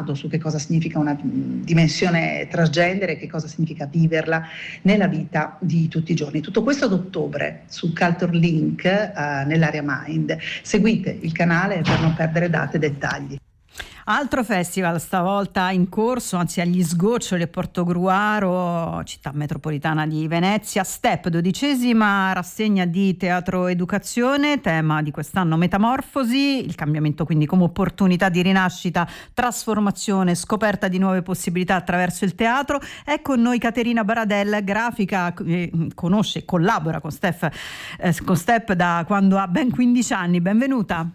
sguardo su che cosa significa una dimensione transgender e che cosa significa viverla nella vita di tutti i giorni. Tutto questo ad ottobre su Culture Link nell'area Mind. Seguite il canale per non perdere date e dettagli. Altro festival stavolta in corso, anzi agli sgoccioli a Portogruaro, città metropolitana di Venezia. Step, 12ª rassegna di teatro educazione, tema di quest'anno metamorfosi, il cambiamento quindi come opportunità di rinascita, trasformazione, scoperta di nuove possibilità attraverso il teatro. È con noi Caterina Baradel, grafica, conosce e collabora con Step da quando ha ben 15 anni. Benvenuta.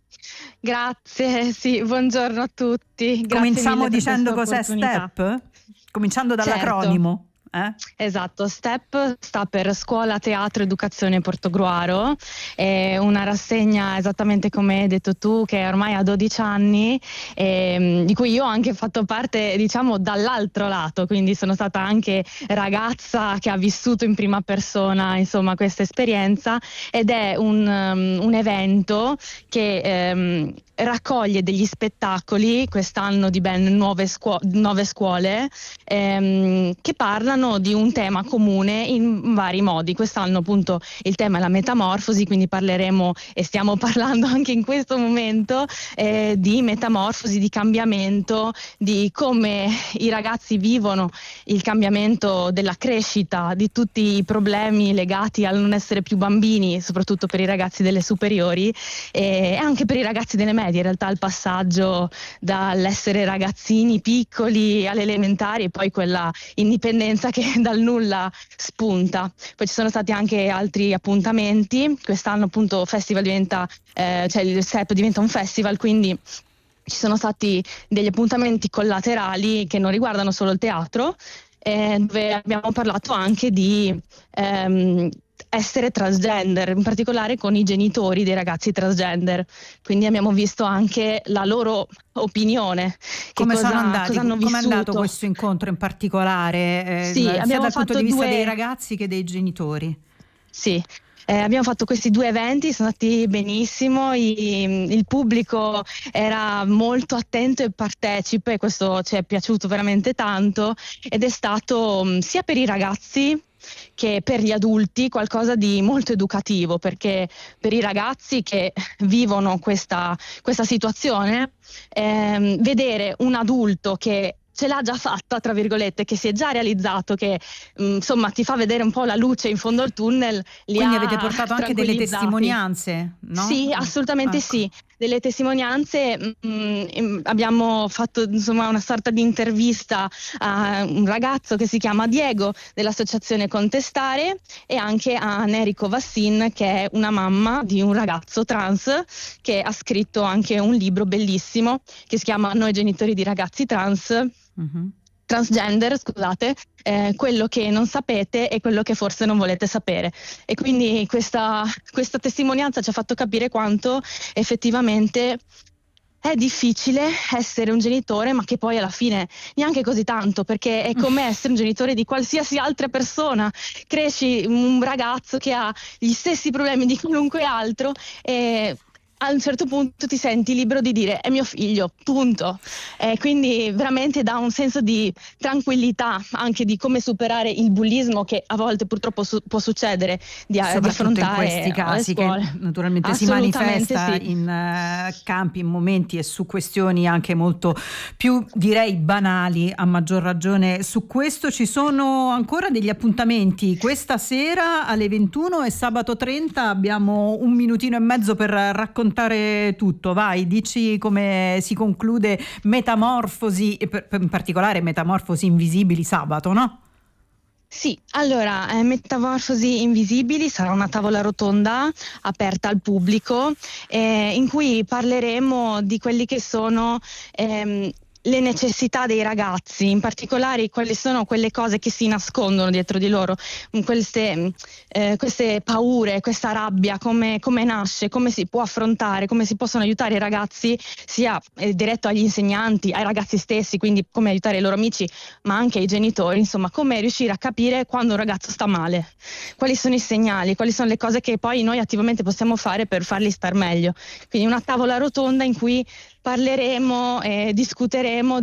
Grazie, sì, buongiorno a tutti. Cominciamo dicendo cos'è Step? Cominciando dall'acronimo. Esatto, STEP sta per Scuola Teatro Educazione Portogruaro, è una rassegna esattamente come hai detto tu, che ormai ha 12 anni, di cui io ho anche fatto parte, diciamo, dall'altro lato, quindi sono stata anche ragazza che ha vissuto in prima persona, insomma, questa esperienza, ed è un evento che raccoglie degli spettacoli quest'anno di ben 9 scuole che parlano di un tema comune in vari modi. Quest'anno appunto il tema è la metamorfosi, quindi parleremo e stiamo parlando anche in questo momento di metamorfosi, di cambiamento, di come i ragazzi vivono il cambiamento della crescita, di tutti i problemi legati al non essere più bambini, soprattutto per i ragazzi delle superiori e anche per i ragazzi delle medie, in realtà il passaggio dall'essere ragazzini piccoli alle elementari e poi quella indipendenza che dal nulla spunta. Poi ci sono stati anche altri appuntamenti. Quest'anno appunto festival diventa, cioè il STEP diventa un festival, quindi ci sono stati degli appuntamenti collaterali che non riguardano solo il teatro, dove abbiamo parlato anche di essere transgender, in particolare con i genitori dei ragazzi transgender. Quindi abbiamo visto anche la loro opinione. Come sono andati? Come è andato questo incontro in particolare? Sì, sia dal punto di vista dei ragazzi che dei genitori? Sì. Abbiamo fatto questi 2 eventi, sono andati benissimo, il pubblico era molto attento e partecipe, questo ci è piaciuto veramente tanto, ed è stato sia per i ragazzi che per gli adulti qualcosa di molto educativo, perché per i ragazzi che vivono questa situazione, vedere un adulto che ce l'ha già fatta, tra virgolette, che si è già realizzato, che insomma ti fa vedere un po' la luce in fondo al tunnel. Quindi avete portato anche delle testimonianze, no? Sì, assolutamente ecco. Sì, delle testimonianze. Abbiamo fatto insomma una sorta di intervista a un ragazzo che si chiama Diego dell'associazione Contestare e anche a Nerico Vassin, che è una mamma di un ragazzo trans che ha scritto anche un libro bellissimo che si chiama Noi genitori di ragazzi trans. Transgender, scusate, quello che non sapete e quello che forse non volete sapere. E quindi questa testimonianza ci ha fatto capire quanto effettivamente è difficile essere un genitore, ma che poi alla fine neanche così tanto, perché è come essere un genitore di qualsiasi altra persona. Cresci un ragazzo che ha gli stessi problemi di qualunque altro e a un certo punto ti senti libero di dire è mio figlio, punto. Quindi veramente dà un senso di tranquillità anche di come superare il bullismo che a volte purtroppo può succedere di affrontare in questi casi che naturalmente si manifesta sì. In campi, in momenti e su questioni anche molto più direi banali, a maggior ragione. Su questo ci sono ancora degli appuntamenti questa sera alle 21 e sabato 30 abbiamo un minutino e mezzo per raccontare tutto. Vai, dici come si conclude Metamorfosi, in particolare Metamorfosi Invisibili sabato, no? Sì, allora Metamorfosi Invisibili sarà una tavola rotonda aperta al pubblico in cui parleremo di quelli che sono le necessità dei ragazzi, in particolare quali sono quelle cose che si nascondono dietro di loro, queste paure, questa rabbia, come nasce, come si può affrontare, come si possono aiutare i ragazzi, sia diretto agli insegnanti, ai ragazzi stessi, quindi come aiutare i loro amici, ma anche ai genitori, insomma, come riuscire a capire quando un ragazzo sta male, quali sono i segnali, quali sono le cose che poi noi attivamente possiamo fare per farli star meglio. Quindi una tavola rotonda in cui parleremo e discuteremo